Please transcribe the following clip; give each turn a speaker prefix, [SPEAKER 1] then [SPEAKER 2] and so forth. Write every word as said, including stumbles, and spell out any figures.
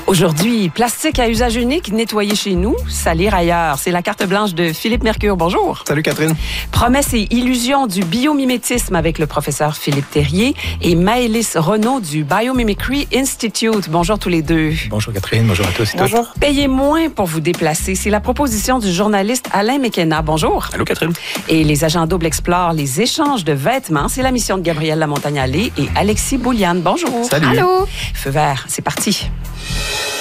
[SPEAKER 1] Aujourd'hui, plastique à usage unique, nettoyer chez nous, salir ailleurs. C'est la carte blanche de Philippe Mercure. Bonjour.
[SPEAKER 2] Salut Catherine.
[SPEAKER 1] Promesses et illusions du biomimétisme avec le professeur Philippe Terrier et Maëlys Renaud du Biomimicry Institute. Bonjour tous les deux.
[SPEAKER 2] Bonjour Catherine, bonjour à tous et
[SPEAKER 1] Bonjour. Toutes. Payez moins pour vous déplacer. C'est la proposition du journaliste Alain McKenna. Bonjour.
[SPEAKER 2] Allô Catherine.
[SPEAKER 1] Et les agents doubles explorent les échanges de vêtements. C'est la mission de Gabrielle Lamontagne-Allé et Alexis Bouliane. Bonjour.
[SPEAKER 2] Salut.
[SPEAKER 1] Allô. Feu vert, c'est parti.